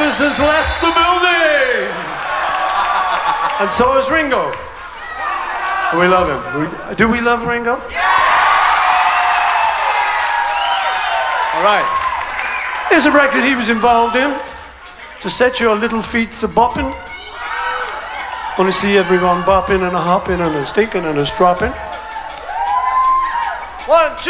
Elvis has left the building! And so has Ringo. We love him. Do we love Ringo? All right. Here's a record he was involved in to set your little feet a bopping. Want to see everyone bopping and a hopping and a stinking and a stropping. 1, 2.